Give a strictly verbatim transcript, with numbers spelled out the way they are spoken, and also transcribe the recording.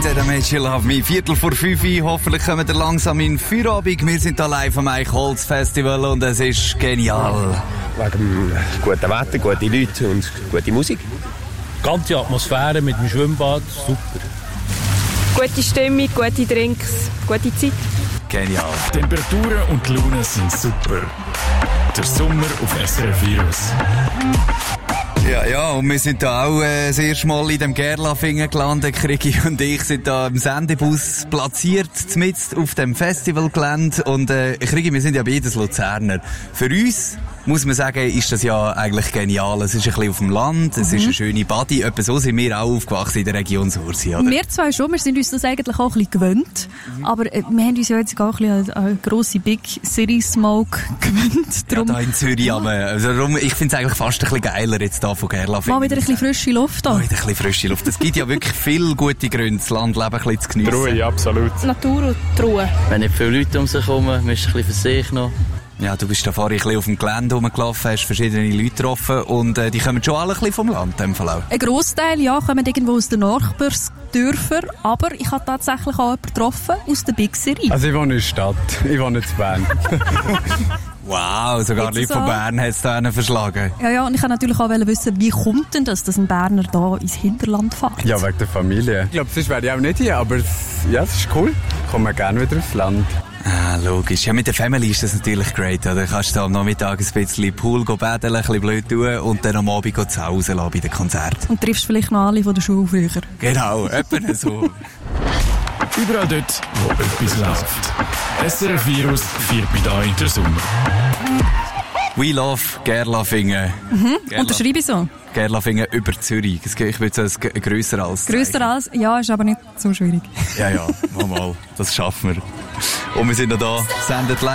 «That I Made You Love Me». Viertel vor fünf, hoffentlich kommen wir langsam in Feierabend. Wir sind hier live am Eichholz Festival und es ist genial. Wegen gutem Wetter, gute Leute und gute Musik. Ganze Atmosphäre mit dem Schwimmbad, super. Gute Stimmung, gute Drinks, gute Zeit. Genial. Temperaturen und die Laune sind super. Der Sommer auf S R F Virus. Ja, ja, und wir sind da auch äh, das erste Mal in dem Gerlafingen gelandet. Krigi und ich sind da im Sendebus platziert, mitten auf dem Festivalgelände. Und äh, Krigi, wir sind ja beides Luzerner. Für uns, muss man sagen, ist das ja eigentlich genial. Es ist ein bisschen auf dem Land, es mhm. ist eine schöne Body. Etwa so sind wir auch aufgewachsen in der Region Sursi, oder? Wir zwei schon, wir sind uns das eigentlich auch ein bisschen gewöhnt. Mhm. Aber äh, wir haben uns ja jetzt auch ein bisschen an eine grosse Big City Smoke gewöhnt. Drum. Ja, da in Zürich. Ja. Also, darum, ich finde es eigentlich fast ein bisschen geiler jetzt da von Gerlafingen. Mal wieder ein bisschen frische Luft da. Mal wieder ein bisschen frische Luft. Es gibt ja wirklich viele gute Gründe, das Landleben ein bisschen zu geniessen. Ruhe, ja, absolut. Natur und Ruhe. Wenn nicht viele Leute um sich kommen, man ist ein bisschen für sich noch. Ja, du bist da vorhin ein bisschen auf dem Gelände rumgelaufen, hast verschiedene Leute getroffen und äh, die kommen schon alle ein bisschen vom Land, in dem Fall auch. Ein Grossteil, ja, kommen irgendwo aus den Nachbarsdörfern, aber ich habe tatsächlich auch jemanden getroffen aus der Big City. Also ich wohne in der Stadt, ich wohne in Bern. Wow, sogar Leute von Bern hat es da verschlagen. Ja, ja, und ich wollte natürlich auch wissen, wie kommt denn das, dass ein Berner da ins Hinterland fährt? Ja, wegen der Familie. Ich glaube, sonst wäre ich auch nicht hier, aber ja, es ist cool. Ich komme gerne wieder aufs Land. Ah, logisch. Ja, mit der Family ist das natürlich great, oder? Du kannst da am Nachmittag ein bisschen Pool baden, ein bisschen blöd tun und dann am Abend zu Hause lassen bei den Konzerten. Und triffst vielleicht noch alle von der Schule früher. Genau, etwa so. Überall dort, wo etwas läuft. S R F Virus feiert mit euch den Sommer. We love Gerlafingen. Mhm, Gerla- unterschreibe ich so. Gerlafingen über Zürich. Ich würde sagen, grösser als. Grösser als? Ja, ist aber nicht so schwierig. Ja, ja, mal, mal. Das schaffen wir. Und wir sind noch da, sendet live.